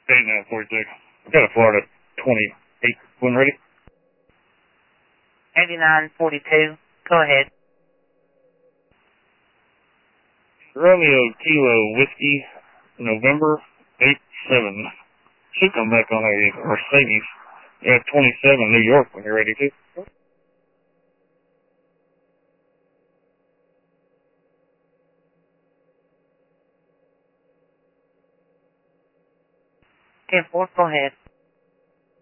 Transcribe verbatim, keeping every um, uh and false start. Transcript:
eight nine forty-six. I got a Florida twenty-eight. When ready? eighty-nine forty-two. Go ahead. Romeo Kilo Whiskey, November eight seven. Should come back on a Mercedes. Yeah, twenty-seven, New York, when you're ready to. ten four, go ahead.